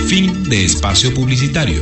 Fin de espacio publicitario.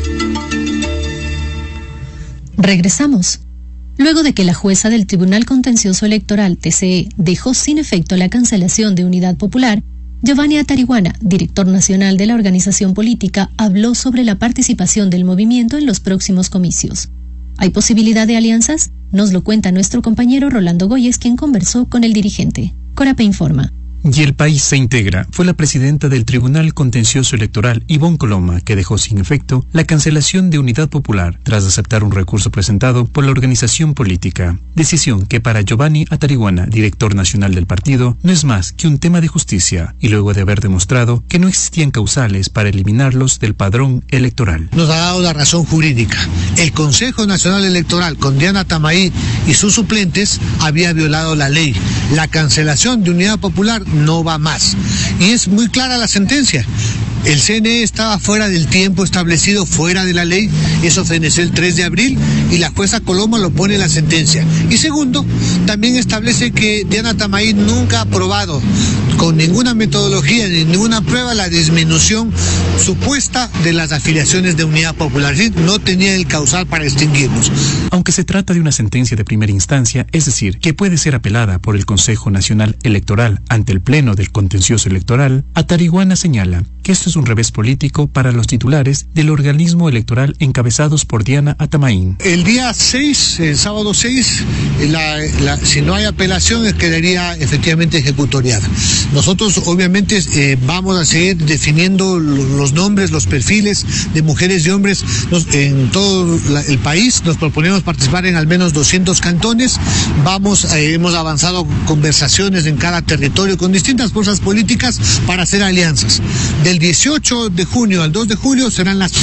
Regresamos. Luego de que la jueza del Tribunal Contencioso Electoral, TCE, dejó sin efecto la cancelación de Unidad Popular, Giovanni Atariguana, director nacional de la organización política, habló sobre la participación del movimiento en los próximos comicios. ¿Hay posibilidad de alianzas? Nos lo cuenta nuestro compañero Rolando Goyes, quien conversó con el dirigente. Corape informa. Y el país se integra. Fue la presidenta del Tribunal Contencioso Electoral, Ivonne Coloma, que dejó sin efecto la cancelación de Unidad Popular tras aceptar un recurso presentado por la organización política. Decisión que para Giovanni Atariguana, director nacional del partido, no es más que un tema de justicia, y luego de haber demostrado que no existían causales para eliminarlos del padrón electoral. Nos ha dado la razón jurídica. El Consejo Nacional Electoral, con Diana Tamaí y sus suplentes, había violado la ley. La cancelación de Unidad Popular no va más. Y es muy clara la sentencia. El CNE estaba fuera del tiempo establecido, fuera de la ley. Eso feneció el 3 de abril y la jueza Coloma lo pone en la sentencia. Y segundo, también establece que Diana Tamaí nunca ha aprobado con ninguna metodología ni ninguna prueba la disminución supuesta de las afiliaciones de Unidad Popular. ¿Sí? No tenía el causal para extinguirnos. Aunque se trata de una sentencia de primera instancia, es decir, que puede ser apelada por el Consejo Nacional Electoral ante el Pleno del Contencioso Electoral, Atariguana señala que esto es un revés político para los titulares del organismo electoral encabezados por Diana Atamaín. El día 6, el sábado 6, si no hay apelación, quedaría efectivamente ejecutoriada. Nosotros obviamente vamos a seguir definiendo los nombres, los perfiles de mujeres y hombres en todo el país. Nos proponemos participar en al menos 200 cantones. Hemos avanzado conversaciones en cada territorio con distintas fuerzas políticas para hacer alianzas. Del 18 de junio al 2 de julio serán las